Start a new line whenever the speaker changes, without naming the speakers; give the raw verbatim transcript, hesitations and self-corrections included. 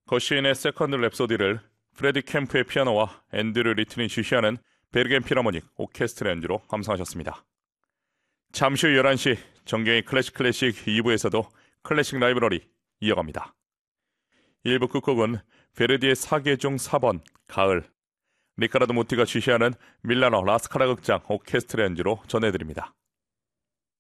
거시인의 세컨드 랩소디를 프레디 캠프의 피아노와 앤드류 리튼이 지시하는 베르겐 필하모닉 오케스트라 연주로 감상하셨습니다. 잠시 후 열한 시 정경의 클래식 클래식 이 부에서도 클래식 라이브러리 이어갑니다. 일 부 끝곡은 베르디의 사계 중 사 번 가을, 리카르도 무티가 지시하는 밀라노 라스카라 극장 오케스트라 연주로 전해드립니다.